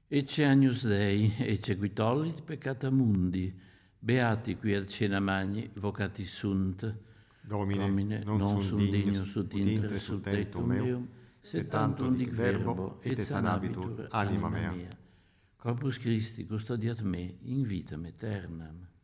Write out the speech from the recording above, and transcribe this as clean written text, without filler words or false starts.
Ecce agnus Dei, ecce qui tollit peccata mundi, beati qui ad cena magni, vocati sunt. Domine, non sum dignus ut intre sul tectum meum, sed tantum dic verbo, et sanabitur anima mea. Corpus Christi custodiat me in vitam aeternam.